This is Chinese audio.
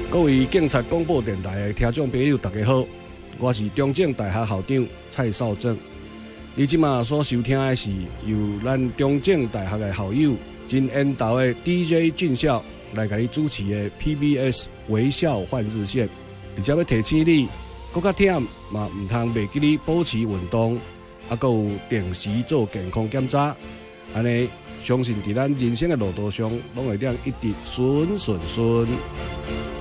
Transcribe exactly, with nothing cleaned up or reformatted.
各位警察广播电台的听众朋友，大家好，我是中正大学校长蔡少正。你即马所收听的是由咱中正大学的校友真缘投的 D J 俊孝来给你主持的 P B S 微笑换日线，而且要提醒你，搁较忝嘛唔通袂记你保持运动，啊，搁有定时做健康检查，安尼相信伫咱人生的路途上，拢会当一直顺顺顺。